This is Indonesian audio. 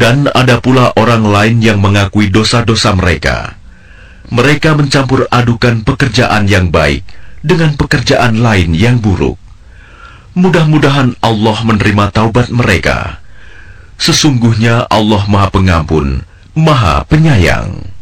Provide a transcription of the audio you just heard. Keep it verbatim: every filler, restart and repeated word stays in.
Dan ada pula orang lain yang mengakui dosa-dosa mereka. Mereka mencampur adukan pekerjaan yang baik dengan pekerjaan lain yang buruk. Mudah-mudahan Allah menerima taubat mereka. Sesungguhnya Allah Maha Pengampun, Maha Penyayang.